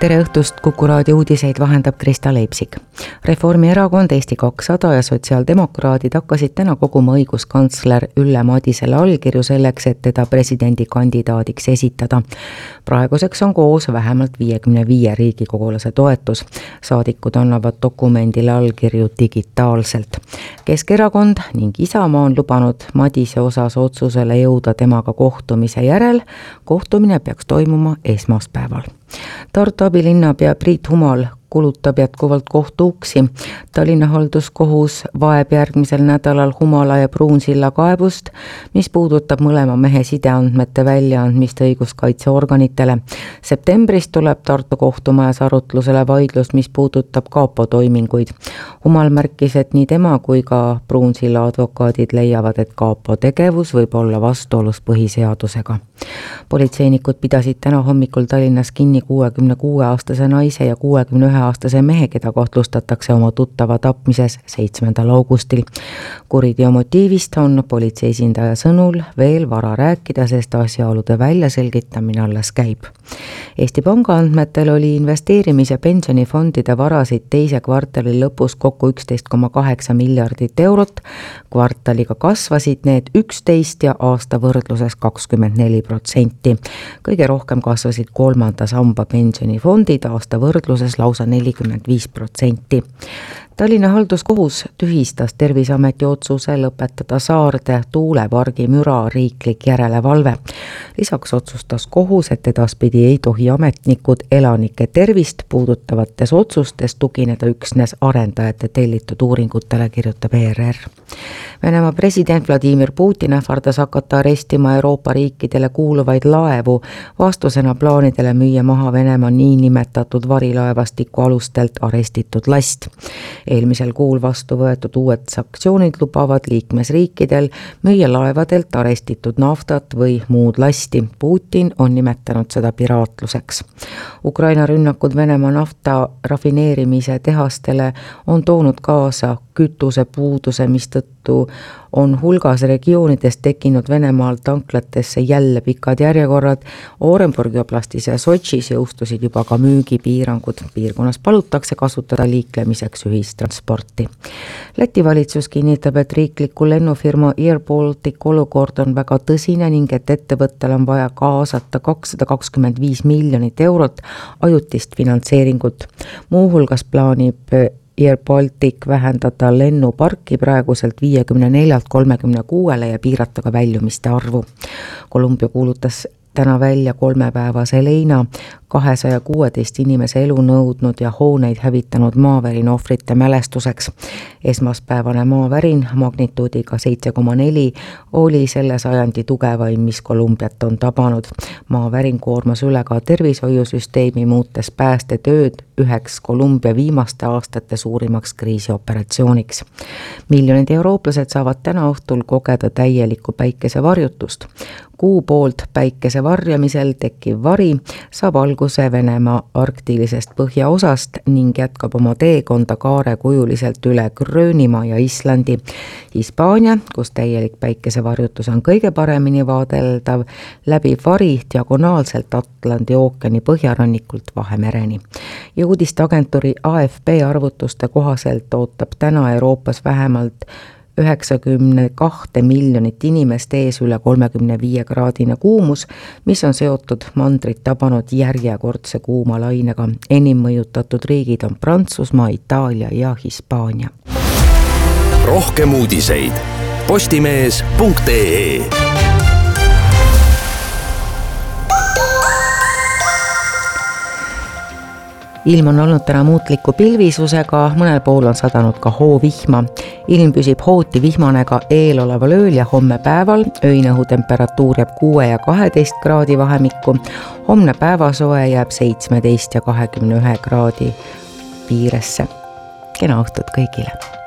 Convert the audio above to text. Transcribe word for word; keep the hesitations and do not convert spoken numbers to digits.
tere õhtust, Kuku raadio uudiseid vahendab Krista Leipsik. Reformierakond, Eesti kakssada ja sotsiaaldemokraadid hakkasid täna koguma õiguskantsler Ülle Madisele allkirju selleks, et teda presidendikandidaadiks esitada. Praeguseks on koos vähemalt viiekümne viie riigikogulase toetus. Saadikud annavad dokumendile allkirju digitaalselt. Keskerakond ning Isamaa on lubanud Madise osas otsusele jõuda temaga kohtumise järel. Kohtumine peaks toimuma esmaspäeval. Tartu abilinnapea Priit Humal kulutab jätkuvalt kohtu uksi. Tallinna halduskohus vaeb järgmisel nädalal Humala ja Pruunsilla kaebust, mis puudutab mõlema mehe sideandmete väljaandmist õiguskaitseorganitele. Septembris tuleb Tartu kohtumajas arutlusele vaidlus, mis puudutab Kaapo toiminguid. Humal märkis, et nii tema kui ka Pruunsilla advokaadid leiavad, et Kaapo tegevus võib olla vastuolus põhiseadusega. Politseinikud pidasid täna hommikul Tallinnas kinni kuuekümne kuue aastase naise ja kuuekümne ühe aastase mehe, keda kahtlustatakse oma tuttava tapmises seitsmendal augustil. Kuriteo motiivist on politsei esindaja sõnul veel vara rääkida, sest asjaolude väljaselgitamine alles käib. Eesti Panga andmetel oli investeerimis- ja pensionifondide varasid teise kvartali lõpus kokku üksteist koma kaheksa miljardit eurot. Kvartaliga kasvasid need üksteist ja aasta võrdluses kakskümmend neli protsenti. Kõige rohkem kasvasid kolmanda samba pensionifondid, aasta võrdluses lausa nelikümmend viis protsenti. Tallinna halduskohus tühistas Terviseameti otsuse lõpetada Saarde tuulepargi müra riiklik järelevalve. Lisaks otsustas kohus, et edaspidi ei tohi ametnikud elanike tervist puudutavates otsustes tugineda üksnes arendajate tellitud uuringutele, kirjutab E R R. Venemaa president Vladimir Putin ähvardas hakata arestima Euroopa riikidele kuuluvaid laevu vastusena plaanidele müüa maha Venemaa niinimetatud varilaevastiku alustelt arestitud last. Eelmisel kuul vastu võetud uued sanktsioonid lubavad liikmesriikidel müüa laevadelt arestitud naftat või muud lasti. Putin on nimetanud seda piraatluseks. Ukraina rünnakud Venemaa nafta rafineerimise tehastele on toonud kaasa kütuse puuduse, mistõttu on hulgas regioonides tekkinud Venemaal tanklatesse jälle pikad järjekorrad. Orenburgi oblastis ja Sotšis jõustusid juba ka müügipiirangud. Piirkonnas palutakse kasutada liiklemiseks ühistransporti. Läti valitsus kinnitab, et riikliku lennufirma Air Baltic olukord on väga tõsine ning et ettevõttel on vaja kaasata kakssada kakskümmend viis miljonit eurot ajutist finantseeringut. Muuhulgas plaanib Air Baltic vähendada lennuparki praeguselt viiekümne neljalt kolmekümne kuuele ja piirata ka väljumiste arvu. Kolumbia kuulutas täna välja kolmepäevase leina kahesaja kuueteist inimese elu nõudnud ja hooneid hävitanud maavärin ohvrite mälestuseks. Esmaspäevane maavärin magnituudiga seitse koma neli oli selle sajandi tugevaim, mis Kolumbiat on tabanud. Maavärin koormas üle ka tervishoiusüsteemi, muutes päästetööd üheks Kolumbia viimaste aastate suurimaks kriisioperatsiooniks. Miljonid eurooplased saavad täna õhtul kogeda täielikku päikesevarjutust. Kuu poolt päikese varjamisel tekkiv vari saab alguse Venemaa arktilisest põhjaosast ning jätkab oma teekonda kaarekujuliselt üle Gröönimaa ja Islandi. Hispaania, kus täielik päikesevarjutus on kõige paremini vaadeldav, läbi vari diagonaalselt Atlandi ookeani põhjarannikult Vahemereni. Ja uudisteagentuuri A F P arvutuste kohaselt ootab täna Euroopas vähemalt üheksakümmend kaks miljonit inimest ees üle kolmekümne viie kraadine kuumus, mis on seotud mandrit tabanud järjekordse kuuma lainega. Enim mõjutatud riigid on Prantsusmaa, Itaalia ja Hispaania. Rohkem uudiseid postimees punkt ee. Ilm on olnud täna muutliku pilvisusega, mõnel pool on sadanud ka hoovihma. Ilm püsib hooti vihmanega eeloleval ööl ja homme päeval. Öine õhutemperatuur jääb kuue ja kaheteist kraadi vahemikku. Homne päevasoe jääb seitsmeteist ja kahekümne ühe kraadi piiresse. Kena õhtut kõigile!